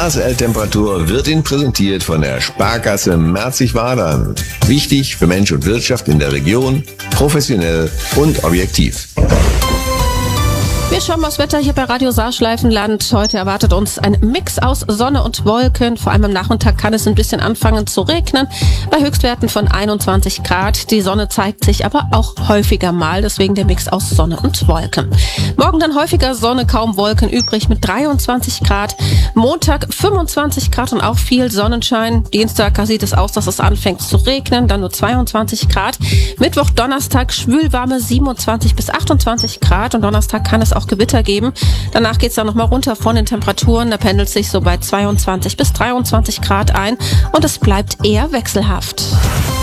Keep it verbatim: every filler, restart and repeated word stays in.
A S L-Temperatur wird Ihnen präsentiert von der Sparkasse Merzig-Wadern. Wichtig für Mensch und Wirtschaft in der Region, professionell und objektiv. Wir schauen mal aufs Wetter hier bei Radio Saarschleifenland. Heute erwartet uns ein Mix aus Sonne und Wolken. Vor allem am Nachmittag kann es ein bisschen anfangen zu regnen. Bei Höchstwerten von einundzwanzig Grad. Die Sonne zeigt sich aber auch häufiger mal. Deswegen der Mix aus Sonne und Wolken. Morgen dann häufiger Sonne, kaum Wolken übrig mit dreiundzwanzig Grad. Montag fünfundzwanzig Grad und auch viel Sonnenschein. Dienstag sieht es aus, dass es anfängt zu regnen. Dann nur zweiundzwanzig Grad. Mittwoch, Donnerstag schwülwarme siebenundzwanzig bis achtundzwanzig Grad. Und Donnerstag kann es auch Gewitter geben. Danach geht es dann nochmal runter von den Temperaturen. Da pendelt sich so bei zweiundzwanzig bis dreiundzwanzig Grad ein und es bleibt eher wechselhaft.